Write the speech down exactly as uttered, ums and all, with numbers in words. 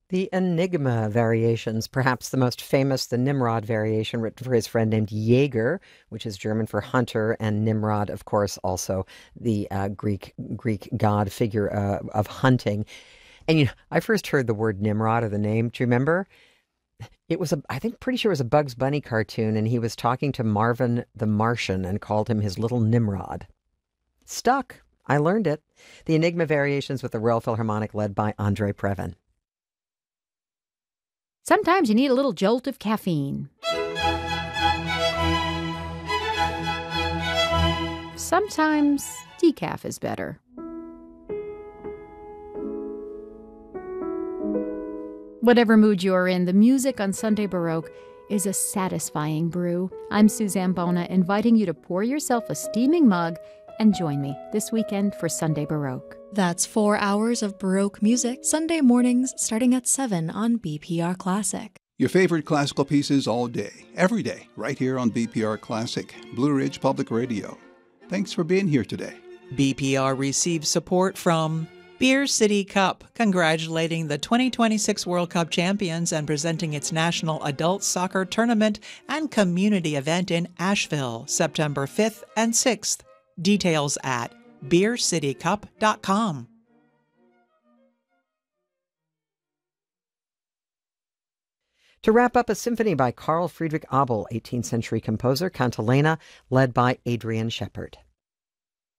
The Enigma variations, perhaps the most famous, the Nimrod variation, written for his friend named Jaeger, which is German for hunter, and Nimrod, of course, also the uh, Greek Greek god figure uh, of hunting. And you know, I first heard the word Nimrod or the name. Do you remember? It was a, I think, pretty sure it was a Bugs Bunny cartoon, and he was talking to Marvin the Martian and called him his little Nimrod. Stuck. I learned it. The Enigma variations with the Royal Philharmonic, led by Andre Previn. Sometimes you need a little jolt of caffeine. Sometimes decaf is better. Whatever mood you're in, the music on Sunday Baroque is a satisfying brew. I'm Suzanne Bona, inviting you to pour yourself a steaming mug and join me this weekend for Sunday Baroque. That's four hours of Baroque music, Sunday mornings starting at seven on B P R Classic. Your favorite classical pieces all day, every day, right here on B P R Classic, Blue Ridge Public Radio. Thanks for being here today. B P R receives support from Beer City Cup, congratulating the twenty twenty-six World Cup champions and presenting its national adult soccer tournament and community event in Asheville, September fifth and sixth. Details at beer city cup dot com. To wrap up, a symphony by Carl Friedrich Abel, eighteenth century composer, Cantilena, led by Adrian Shepard.